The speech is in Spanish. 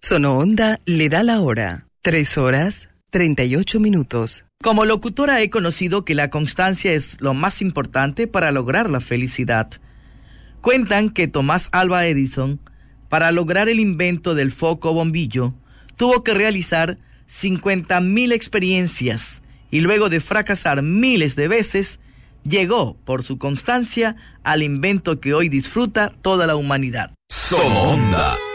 Sonoonda le da la hora. 3:38. Como locutora he conocido que la constancia es lo más importante para lograr la felicidad. Cuentan que Tomás Alva Edison, para lograr el invento del foco bombillo, tuvo que realizar 50.000 experiencias y luego de fracasar miles de veces, llegó por su constancia al invento que hoy disfruta toda la humanidad. Sonoonda.